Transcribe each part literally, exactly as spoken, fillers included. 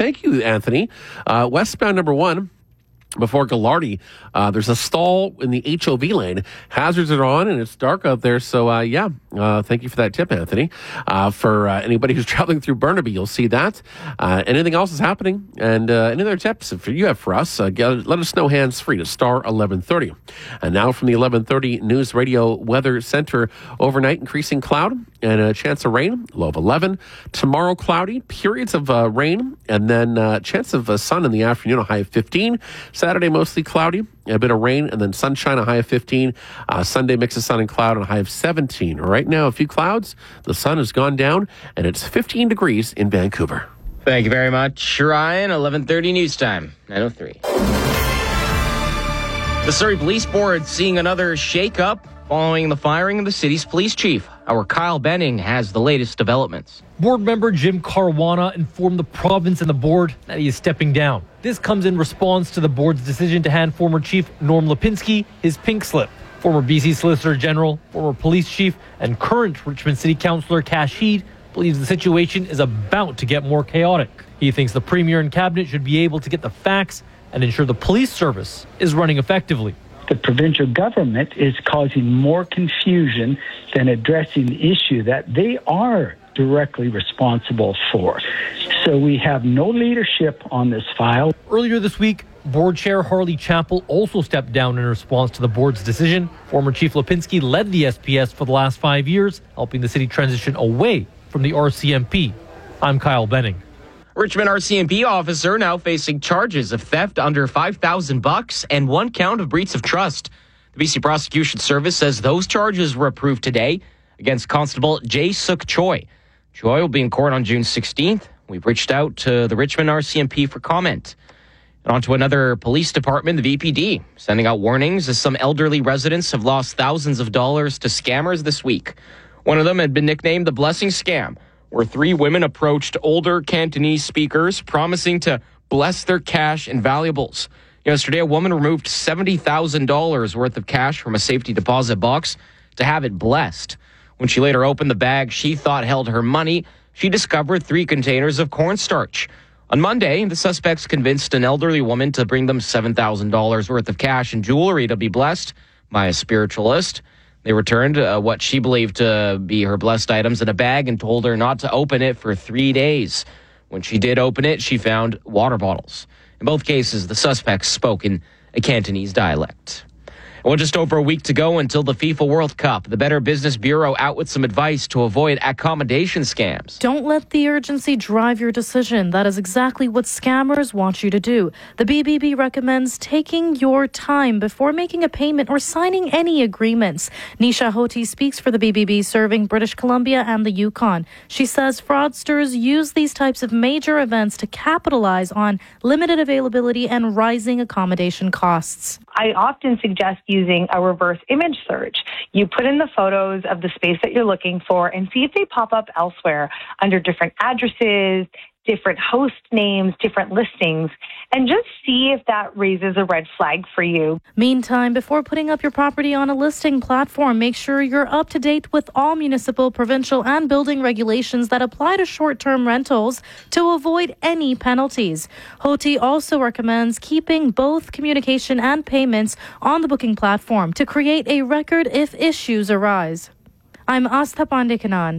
thank you, Anthony. Uh, westbound number one. Before Gallardi, uh, there's a stall in the H O V lane. Hazards are on, and it's dark out there. So, uh, yeah, uh, thank you for that tip, Anthony. Uh, for uh, anybody who's traveling through Burnaby, you'll see that. Uh, anything else is happening, and uh, any other tips if you have for us, uh, get, let us know hands-free to star eleven thirty. And now from the eleven thirty News Radio Weather Center, overnight increasing cloud and a chance of rain, low of eleven. Tomorrow, cloudy, periods of uh, rain, and then uh, chance of uh, sun in the afternoon, a high of fifteen. Saturday, mostly cloudy, a bit of rain, and then sunshine, a high of fifteen. Uh, Sunday, mix of sun and cloud, and a high of seventeen. Right now, a few clouds. The sun has gone down, and it's fifteen degrees in Vancouver. Thank you very much, Ryan. eleven thirty news time, nine oh three. The Surrey Police Board seeing another shake-up following the firing of the city's police chief. Our Kyle Benning has the latest developments. Board member Jim Caruana informed the province and the board that he is stepping down. This comes in response to the board's decision to hand former Chief Norm Lipinski his pink slip. Former B C Solicitor General, former police chief, and current Richmond City Councillor Kash Heed believes the situation is about to get more chaotic. He thinks the Premier and Cabinet should be able to get the facts and ensure the police service is running effectively. The provincial government is causing more confusion than addressing the issue that they are directly responsible for. So we have no leadership on this file. Earlier this week, Board Chair Harley Chappell also stepped down in response to the board's decision. Former Chief Lipinski led the S P S for the last five years, helping the city transition away from the R C M P. I'm Kyle Benning. Richmond R C M P officer now facing charges of theft under five thousand bucks and one count of breach of trust. The B C Prosecution Service says those charges were approved today against Constable Jae Suk Choi. Choi will be in court on June sixteenth. We've reached out to the Richmond R C M P for comment. And on to another police department, the V P D, sending out warnings as some elderly residents have lost thousands of dollars to scammers this week. One of them had been nicknamed the Blessing Scam, where three women approached older Cantonese speakers promising to bless their cash and valuables. Yesterday, a woman removed seventy thousand dollars worth of cash from a safety deposit box to have it blessed. When she later opened the bag she thought held her money, she discovered three containers of cornstarch. On Monday, the suspects convinced an elderly woman to bring them seven thousand dollars worth of cash and jewelry to be blessed by a spiritualist. They returned uh, what she believed to be her blessed items in a bag and told her not to open it for three days. When she did open it, she found water bottles. In both cases, the suspects spoke in a Cantonese dialect. Well, just over a week to go until the FIFA World Cup. The Better Business Bureau out with some advice to avoid accommodation scams. Don't let the urgency drive your decision. That is exactly what scammers want you to do. The B B B recommends taking your time before making a payment or signing any agreements. Nisha Hoti speaks for the B B B, serving British Columbia and the Yukon. She says fraudsters use these types of major events to capitalize on limited availability and rising accommodation costs. I often suggest using a reverse image search. You put in the photos of the space that you're looking for and see if they pop up elsewhere under different addresses, different host names, different listings, and just see if that raises a red flag for you. Meantime, before putting up your property on a listing platform, make sure you're up to date with all municipal, provincial, and building regulations that apply to short-term rentals to avoid any penalties. Hoti also recommends keeping both communication and payments on the booking platform to create a record if issues arise. I'm Astha Pandekanan.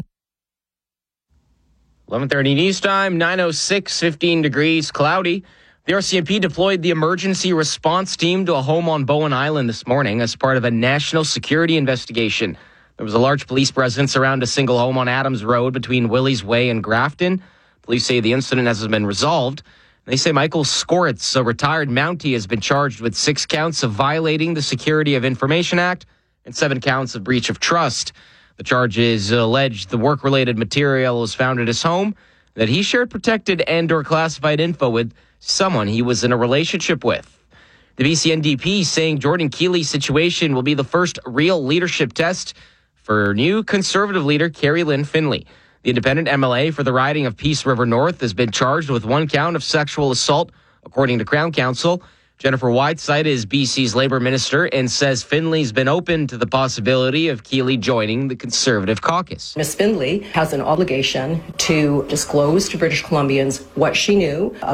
eleven thirty news time, nine oh six, fifteen degrees, cloudy. The R C M P deployed the emergency response team to a home on Bowen Island this morning as part of a national security investigation. There was a large police presence around a single home on Adams Road between Willie's Way and Grafton. Police say the incident hasn't been resolved. They say Michael Skoritz, a retired Mountie, has been charged with six counts of violating the Security of Information Act and seven counts of breach of trust. The charges allege the work-related material was found at his home, that he shared protected and or classified info with someone he was in a relationship with. The B C N D P saying Jordan Keeley's situation will be the first real leadership test for new Conservative leader Carrie Lynn Finley. The independent M L A for the riding of Peace River North has been charged with one count of sexual assault, according to Crown Counsel. Jennifer Whiteside is B C's Labour Minister and says Finley's been open to the possibility of Keeley joining the Conservative caucus. Miz Finley has an obligation to disclose to British Columbians what she knew